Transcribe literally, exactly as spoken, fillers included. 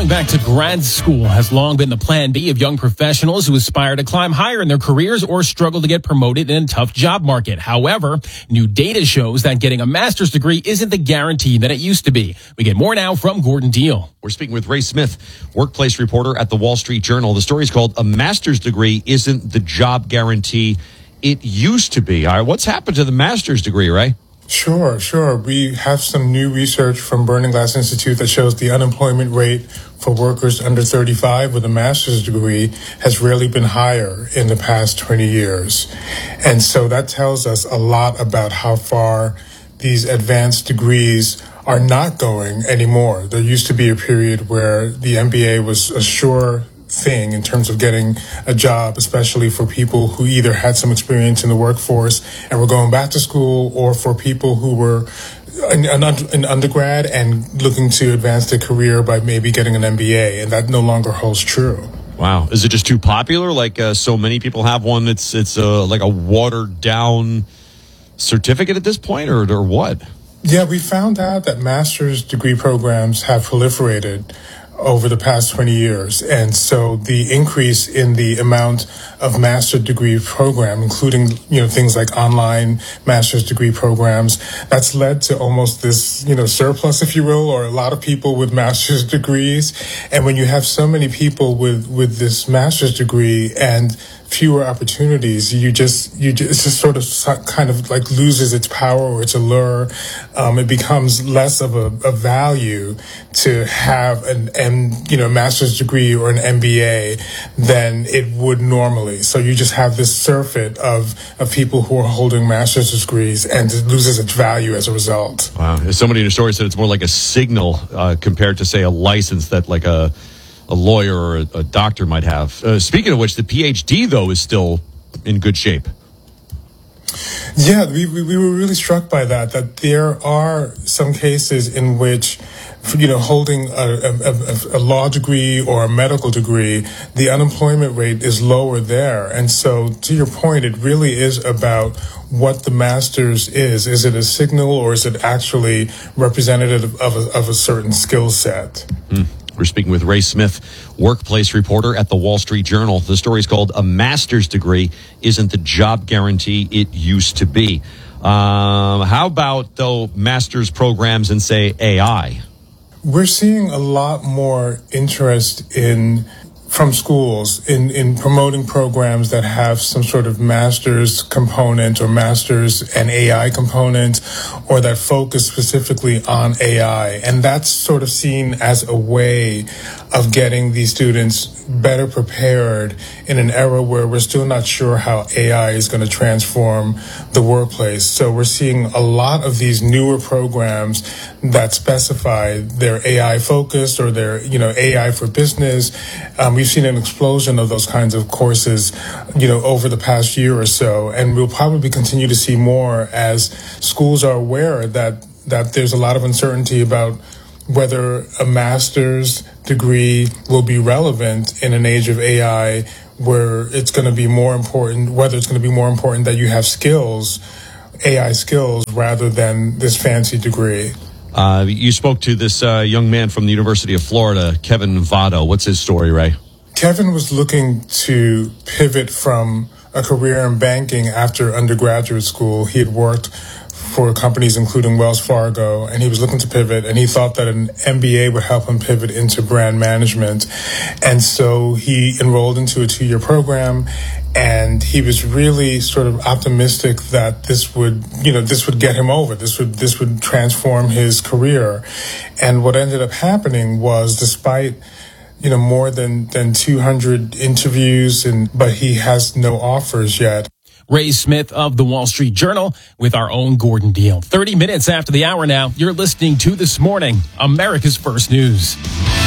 Going back to grad school has long been the plan B of young professionals who aspire to climb higher in their careers or struggle to get promoted in a tough job market. However, new data shows that getting a master's degree isn't the guarantee that it used to be. We get more now from Gordon Deal. We're speaking with Ray Smith, workplace reporter at the Wall Street Journal. The story is called "A Master's Degree Isn't the Job Guarantee It Used to Be." All right, what's happened to the master's degree, Ray? Sure, sure. We have some new research from Burning Glass Institute that shows the unemployment rate for workers under thirty-five with a master's degree has rarely been higher in the past twenty years. And so that tells us a lot about how far these advanced degrees are not going anymore. There used to be a period where the M B A was a sure thing in terms of getting a job, especially for people who either had some experience in the workforce and were going back to school, or for people who were in, in undergrad and looking to advance their career by maybe getting an M B A, and that no longer holds true. Wow. Is it just too popular? Like uh, so many people have one that's it's uh, like a watered down certificate at this point, or, or what? Yeah, we found out that master's degree programs have proliferated over the past twenty years. And so the increase in the amount of master's degree program, including, you know, things like online master's degree programs, that's led to almost this, you know, surplus, if you will, or a lot of people with master's degrees. And when you have so many people with, with this master's degree and fewer opportunities, you just, you just, it just sort of kind of like loses its power or its allure. Um, it becomes less of a, a value to have an, and, you know, master's degree or an M B A than it would normally. So you just have this surfeit of, of people who are holding master's degrees, and it loses its value as a result. Wow. Somebody in the story said it's more like a signal uh, compared to, say, a license that like a a lawyer or a, a doctor might have. Uh, speaking of which, the P H D, though, is still in good shape. Yeah, we, we, we were really struck by that, that there are some cases in which, you know, holding a, a, a law degree or a medical degree, the unemployment rate is lower there. And so, to your point, it really is about what the master's is. Is it a signal, or is it actually representative of a, of a certain skill set? Mm. We're speaking with Ray Smith, workplace reporter at the Wall Street Journal. The story is called "A Master's Degree Isn't the Job Guarantee It Used to Be." Um, how about, though, master's programs in, say, A I? We're seeing a lot more interest in from schools in, in promoting programs that have some sort of master's component or master's and A I component, or that focus specifically on A I. And that's sort of seen as a way of getting these students better prepared in an era where we're still not sure how A I is going to transform the workplace. So we're seeing a lot of these newer programs that specify their A I focused, or their, you know, A I for business. Um, we've seen an explosion of those kinds of courses, you know, over the past year or so, and we'll probably continue to see more as schools are aware that that there's a lot of uncertainty about whether a master's degree will be relevant in an age of A I, where it's going to be more important, whether it's going to be more important that you have skills, A I skills, rather than this fancy degree. Uh, you spoke to this uh, young man from the University of Florida, Kevin Votto. What's his story, Ray? Kevin was looking to pivot from a career in banking after undergraduate school. He had worked for companies including Wells Fargo, and he was looking to pivot, and he thought that an M B A would help him pivot into brand management. And so he enrolled into a two-year program, and he was really sort of optimistic that this would, you know, this would get him over. This would, this would transform his career. And what ended up happening was, despite, you know, more than, than two hundred interviews, and but he has no offers yet. Ray Smith of the Wall Street Journal with our own Gordon Deal. thirty minutes after the hour now, you're listening to This Morning, America's First News.